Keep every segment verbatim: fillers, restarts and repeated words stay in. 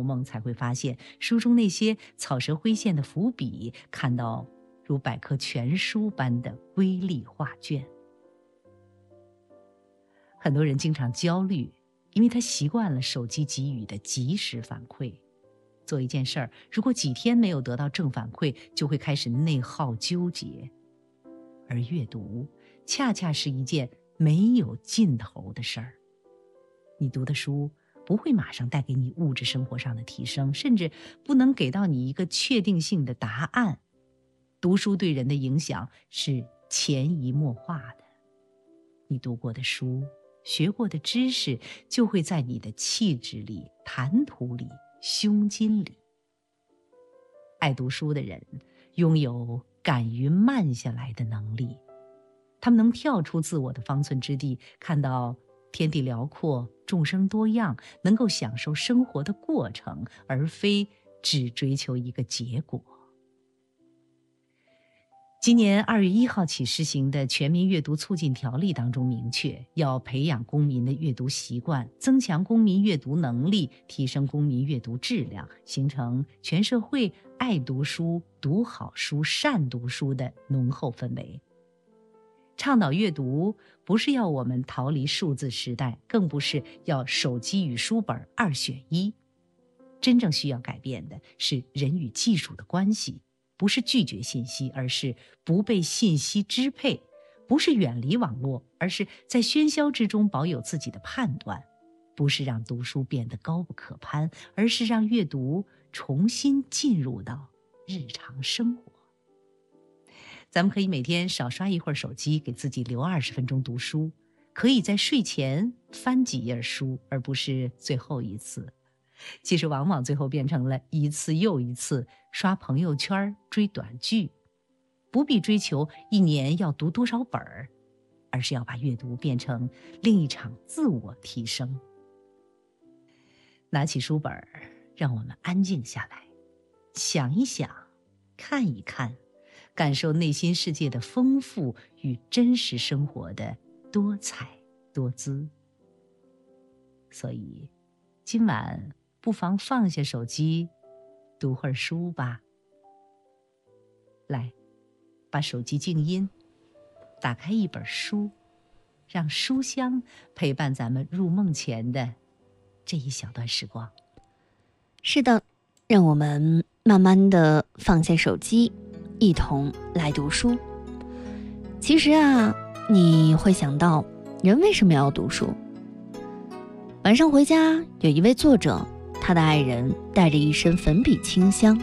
梦，才会发现书中那些草蛇灰线的伏笔，看到如百科全书般的微粒画卷。很多人经常焦虑，因为他习惯了手机给予的及时反馈。做一件事儿，如果几天没有得到正反馈，就会开始内耗纠结。而阅读恰恰是一件没有尽头的事儿。你读的书不会马上带给你物质生活上的提升，甚至不能给到你一个确定性的答案。读书对人的影响是潜移默化的。你读过的书，学过的知识，就会在你的气质里、谈吐里、胸襟里。爱读书的人拥有敢于慢下来的能力，他们能跳出自我的方寸之地，看到天地辽阔、众生多样，能够享受生活的过程，而非只追求一个结果。今年二月一号起施行的《全民阅读促进条例》当中明确，要培养公民的阅读习惯，增强公民阅读能力，提升公民阅读质量，形成全社会爱读书、读好书、善读书的浓厚氛围。倡导阅读，不是要我们逃离数字时代，更不是要手机与书本二选一。真正需要改变的是人与技术的关系，不是拒绝信息，而是不被信息支配；不是远离网络，而是在喧嚣之中保有自己的判断；不是让读书变得高不可攀，而是让阅读重新进入到日常生活。咱们可以每天少刷一会儿手机，给自己留二十分钟读书，可以在睡前翻几页书，而不是最后一次。其实往往最后变成了一次又一次刷朋友圈、追短剧。不必追求一年要读多少本儿，而是要把阅读变成另一场自我提升。拿起书本，让我们安静下来，想一想，看一看，感受内心世界的丰富与真实生活的多彩多姿。所以今晚不妨放下手机，读会儿书吧。来，把手机静音，打开一本书，让书香陪伴咱们入梦前的这一小段时光。 是的，让我们慢慢的放下手机，一同来读书。其实啊，你会想到人为什么要读书？晚上回家，有一位作者，他的爱人带着一身粉笔清香，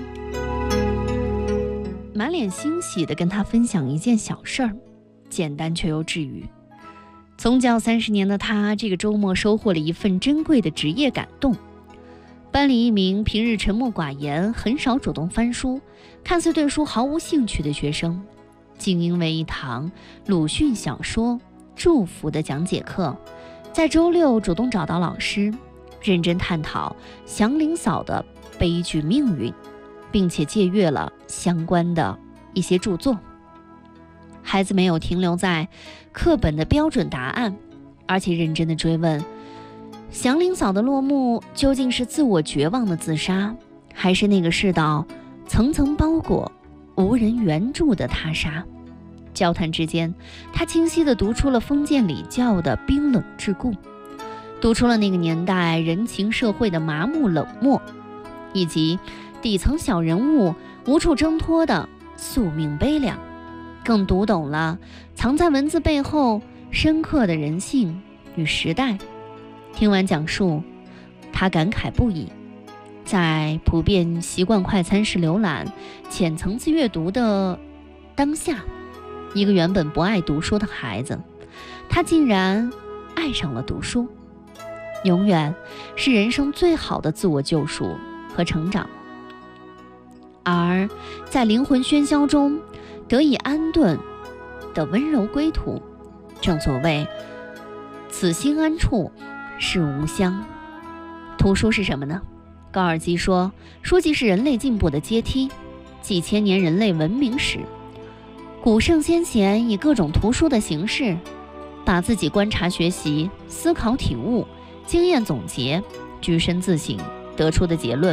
满脸欣喜地跟他分享一件小事儿，简单却又治愈。从教三十年的他，这个周末收获了一份珍贵的职业感动。班里一名平日沉默寡言、很少主动翻书、看似对书毫无兴趣的学生，竟因为一堂鲁迅小说《祝福》的讲解课，在周六主动找到老师，认真探讨祥林嫂的悲剧命运，并且借阅了相关的一些著作。孩子没有停留在课本的标准答案，而且认真地追问，祥林嫂的落幕究竟是自我绝望的自杀，还是那个世道层层包裹、无人援助的他杀？交谈之间，他清晰地读出了封建礼教的冰冷桎梏，读出了那个年代人情社会的麻木冷漠，以及底层小人物无处挣脱的宿命悲凉，更读懂了藏在文字背后深刻的人性与时代。听完讲述，他感慨不已。在普遍习惯快餐式浏览、浅层次阅读的当下，一个原本不爱读书的孩子，他竟然爱上了读书。永远是人生最好的自我救赎和成长。而在灵魂喧嚣中得以安顿的温柔归途，正所谓此心安处是吾乡。图书是什么呢？高尔基说，书籍是人类进步的阶梯，几千年人类文明史，古圣先贤以各种图书的形式，把自己观察学习、思考体悟、经验总结、居身自省得出的结论